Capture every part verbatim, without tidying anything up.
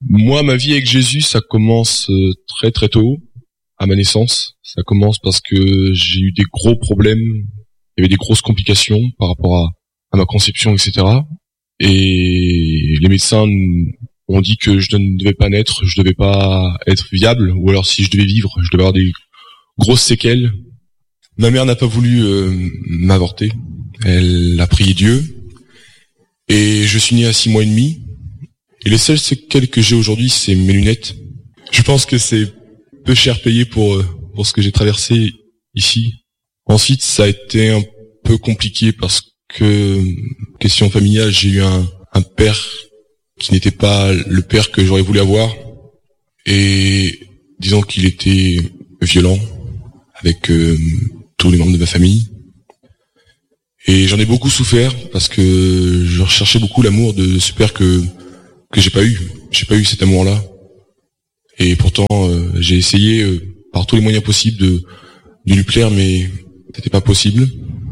Moi, ma vie avec Jésus, ça commence très très tôt, à ma naissance. Ça commence parce que j'ai eu des gros problèmes, il y avait des grosses complications par rapport à, à ma conception, et cetera. Et les médecins ont dit que je ne devais pas naître, je devais pas être viable, ou alors si je devais vivre, je devais avoir des grosses séquelles. Ma mère n'a pas voulu euh, m'avorter, elle a prié Dieu, et je suis né à six mois et demi. Et les seules séquelles que j'ai aujourd'hui, c'est mes lunettes. Je pense que c'est peu cher payé pour pour ce que j'ai traversé ici. Ensuite, ça a été un peu compliqué parce que, question familiale, j'ai eu un, un père qui n'était pas le père que j'aurais voulu avoir. Et disons qu'il était violent avec euh, tous les membres de ma famille. Et j'en ai beaucoup souffert parce que je recherchais beaucoup l'amour de ce père que que j'ai pas eu. J'ai pas eu cet amour-là. Et pourtant, euh, j'ai essayé euh, par tous les moyens possibles de, de lui plaire, mais c'était pas possible.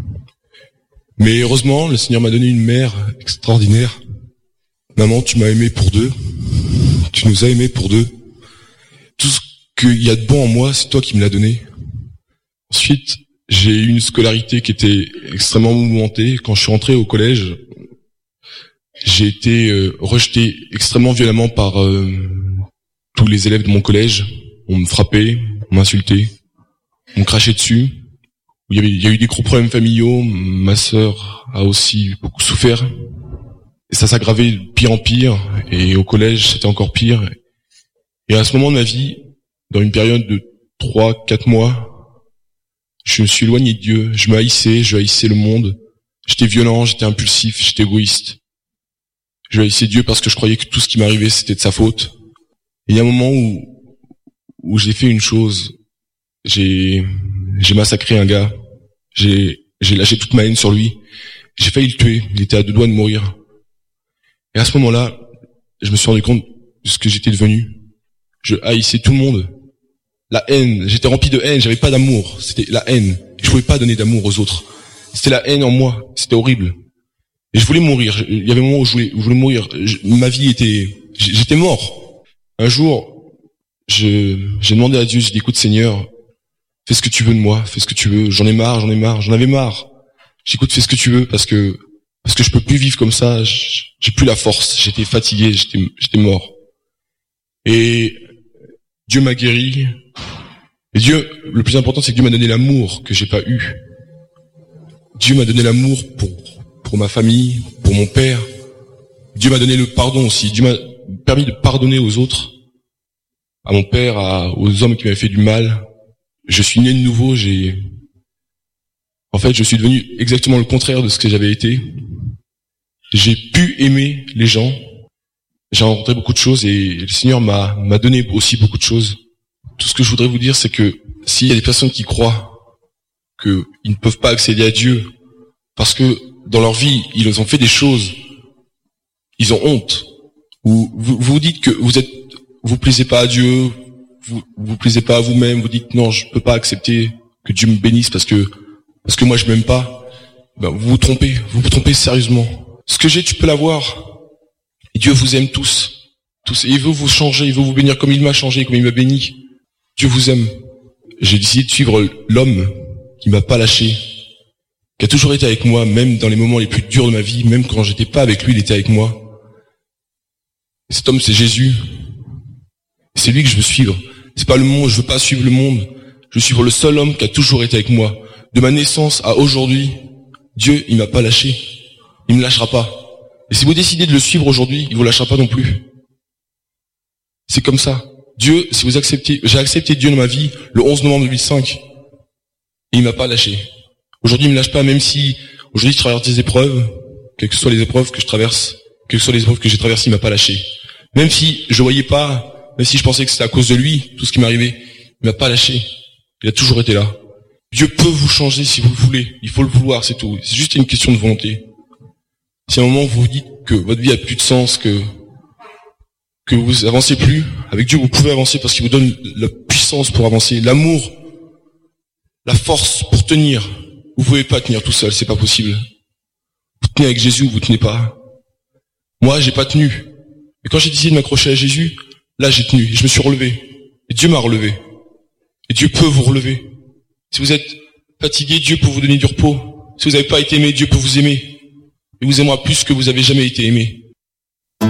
Mais heureusement, le Seigneur m'a donné une mère extraordinaire. Maman, tu m'as aimé pour deux. Tu nous as aimés pour deux. Tout ce qu'il y a de bon en moi, c'est toi qui me l'as donné. Ensuite, j'ai eu une scolarité qui était extrêmement mouvementée. Quand je suis rentré au collège, j'ai été euh, rejeté extrêmement violemment par euh, tous les élèves de mon collège. On me frappait, on m'insultait, on me crachait dessus. Il y avait, il y a eu des gros problèmes familiaux. Ma sœur a aussi beaucoup souffert. Et ça s'aggravait de pire en pire. Et au collège, c'était encore pire. Et à ce moment de ma vie, dans une période de trois, quatre mois, je me suis éloigné de Dieu. Je me haïssais, je haïssais le monde. J'étais violent, j'étais impulsif, j'étais égoïste. Je haïssais Dieu parce que je croyais que tout ce qui m'arrivait, c'était de sa faute. Et il y a un moment où, où j'ai fait une chose. J'ai, j'ai massacré un gars. J'ai, j'ai lâché toute ma haine sur lui. J'ai failli le tuer. Il était à deux doigts de mourir. Et à ce moment-là, je me suis rendu compte de ce que j'étais devenu. Je haïssais tout le monde. La haine. J'étais rempli de haine. J'avais pas d'amour. C'était la haine. Je pouvais pas donner d'amour aux autres. C'était la haine en moi. C'était horrible. Et je voulais mourir. Il y avait un moment où je voulais, où je voulais mourir. Je, ma vie était, j'étais mort. Un jour, je, j'ai demandé à Dieu, j'ai dit, écoute Seigneur, fais ce que tu veux de moi, fais ce que tu veux. J'en ai marre, j'en ai marre, j'en avais marre. J'écoute, fais ce que tu veux parce que, parce que je peux plus vivre comme ça. J'ai plus la force. J'étais fatigué, j'étais, j'étais mort. Et Dieu m'a guéri. Et Dieu, le plus important, c'est que Dieu m'a donné l'amour que j'ai pas eu. Dieu m'a donné l'amour pour pour ma famille, pour mon père. Dieu m'a donné le pardon aussi. Dieu m'a permis de pardonner aux autres, à mon père, à, aux hommes qui m'avaient fait du mal. Je suis né de nouveau, j'ai... En fait, je suis devenu exactement le contraire de ce que j'avais été. J'ai pu aimer les gens. J'ai rencontré beaucoup de choses et le Seigneur m'a, m'a donné aussi beaucoup de choses. Tout ce que je voudrais vous dire, c'est que s'il y a des personnes qui croient qu'ils ne peuvent pas accéder à Dieu parce que dans leur vie, ils ont fait des choses, ils ont honte, ou vous vous dites que vous êtes, vous plaisez pas à Dieu, vous vous plaisez pas à vous-même, vous dites non, je peux pas accepter que Dieu me bénisse parce que parce que moi je m'aime pas. Ben, vous vous trompez, vous vous trompez sérieusement. Ce que j'ai, tu peux l'avoir. Et Dieu vous aime tous, tous. Et il veut vous changer, il veut vous bénir comme il m'a changé, comme il m'a béni. Dieu vous aime. J'ai décidé de suivre l'homme qui m'a pas lâché, qui a toujours été avec moi, même dans les moments les plus durs de ma vie, même quand j'étais pas avec lui, il était avec moi. Et cet homme, c'est Jésus. C'est lui que je veux suivre. C'est pas le monde, je veux pas suivre le monde. Je veux suivre le seul homme qui a toujours été avec moi. De ma naissance à aujourd'hui, Dieu, il m'a pas lâché. Il me lâchera pas. Et si vous décidez de le suivre aujourd'hui, il vous lâchera pas non plus. C'est comme ça. Dieu, si vous acceptez, j'ai accepté Dieu dans ma vie le onze novembre deux mille cinq. Et il m'a pas lâché. Aujourd'hui, il me lâche pas, même si aujourd'hui je traverse des épreuves, quelles que soient les épreuves que je traverse, quelles que soient les épreuves que j'ai traversées, il m'a pas lâché. Même si je voyais pas, même si je pensais que c'était à cause de lui, tout ce qui m'arrivait, il m'a pas lâché. Il a toujours été là. Dieu peut vous changer si vous le voulez. Il faut le vouloir, c'est tout. C'est juste une question de volonté. Si à un moment vous vous dites que votre vie a plus de sens, que que vous avancez plus, avec Dieu vous pouvez avancer parce qu'il vous donne la puissance pour avancer, l'amour, la force pour tenir. Vous pouvez pas tenir tout seul, c'est pas possible. Vous tenez avec Jésus ou vous tenez pas. Moi, j'ai pas tenu. Et quand j'ai décidé de m'accrocher à Jésus, Là, j'ai tenu, et je me suis relevé. Et Dieu m'a relevé. Et Dieu peut vous relever. Si vous êtes fatigué, Dieu peut vous donner du repos. Si vous n'avez pas été aimé, Dieu peut vous aimer. Il vous aimera plus que vous avez jamais été aimé.